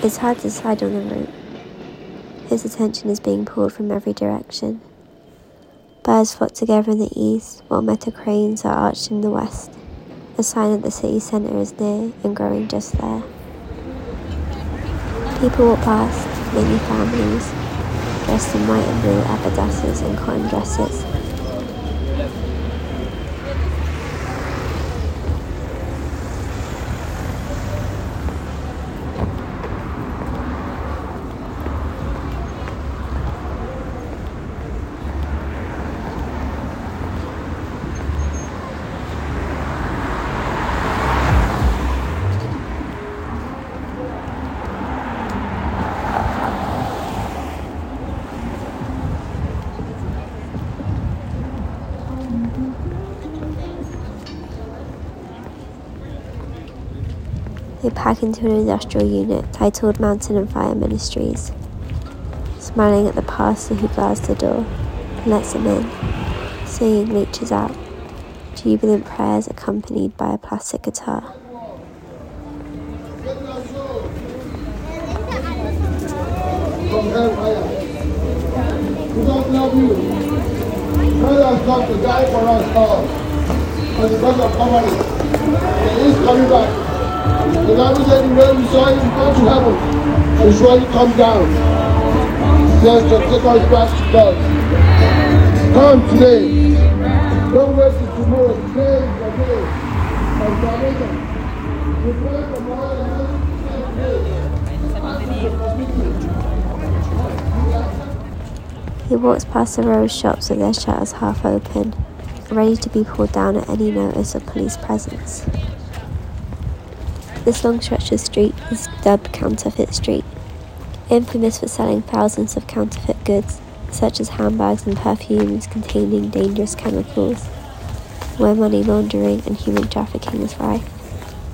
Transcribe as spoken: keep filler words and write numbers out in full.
It's hard to decide on the route. His attention is being pulled from every direction. Birds flock together in the east, while metal cranes are arched in the west, a sign that the city centre is near and growing just there. People walk past, mainly families, dressed in white and blue abadasses and cotton dresses. They pack into an industrial unit titled Mountain and Fire Ministries, smiling at the pastor who bars the door and lets them in, singing reaches out, jubilant prayers accompanied by a plastic guitar. From hellfire. We don't love you. Christ has come to die for us all. And because of Calvary, He is coming back. The Bible said the way we saw Him come to heaven, and surely come down. Just to take us back to God. Come today. Don't wait till tomorrow. Today is the day of salvation. Prepare for more He walks past the row of shops with their shutters half open, ready to be pulled down at any notice of police presence. This long stretch of street is dubbed Counterfeit Street, infamous for selling thousands of counterfeit goods, such as handbags and perfumes containing dangerous chemicals, where money laundering and human trafficking is rife.